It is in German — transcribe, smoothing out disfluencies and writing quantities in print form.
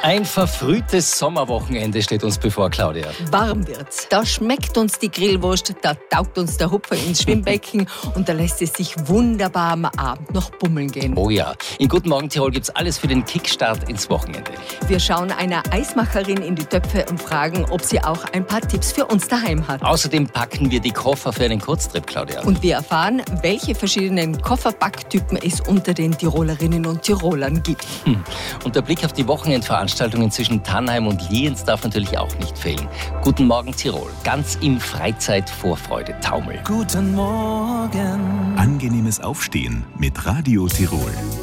Ein verfrühtes Sommerwochenende steht uns bevor, Claudia. Warm wird's. Da schmeckt uns die Grillwurst, da taugt uns der Hupfer ins Schwimmbecken und da lässt es sich wunderbar am Abend noch bummeln gehen. Oh ja, in Guten Morgen Tirol gibt's alles für den Kickstart ins Wochenende. Wir schauen einer Eismacherin in die Töpfe und fragen, ob sie auch ein paar Tipps für uns daheim hat. Außerdem packen wir die Koffer für einen Kurztrip, Claudia. Und wir erfahren, welche verschiedenen Kofferbacktypen es unter den Tirolerinnen und Tirolern gibt. Und der Blick auf die Wochenendveranstaltungen zwischen Tannheim und Lienz darf natürlich auch nicht fehlen. Guten Morgen Tirol, ganz im Freizeitvorfreude-Taumel. Guten Morgen. Angenehmes Aufstehen mit Radio Tirol.